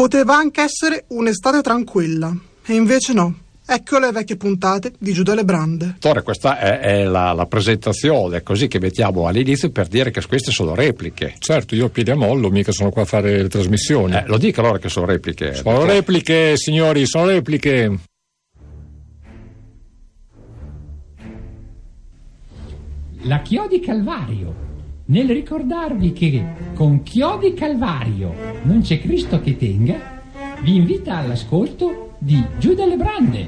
Poteva anche essere un'estate tranquilla, e invece no. Ecco le vecchie puntate di Giù dalle Brande. Dottore, questa è la presentazione, così che mettiamo all'inizio per dire che queste sono repliche. Certo, io piedi a mollo, mica sono qua a fare le trasmissioni. Lo dica allora che sono repliche. Sono perché... repliche, signori, sono repliche. La Chiodi Calvario. Nel ricordarvi che con Chiodi Calvario non c'è Cristo che tenga, vi invita all'ascolto di Giù dalle Brande.